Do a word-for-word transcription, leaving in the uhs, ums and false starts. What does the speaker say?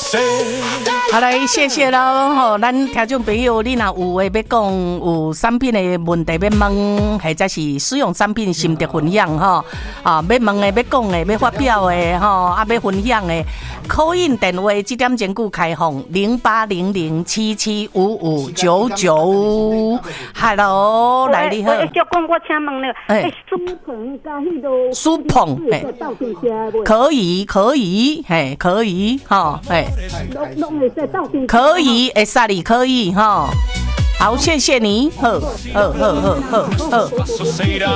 好来，谢谢咯吼，咱听众朋友，你若有话要讲，有产品的问题要问，或者是使用产品心得分享吼，啊，要问的、要讲的、要发表的吼，啊，要分享的，call in电话这点钟久开放零八零零七七五五九九 ，Hello， 来你好。 我叫讲，我请问了，哎，苏鹏加迄个苏鹏，哎，可以，可以，嘿，可以，哈，哎。可以，会使你可以哈。好，谢谢你，好，好，好，好，好，好。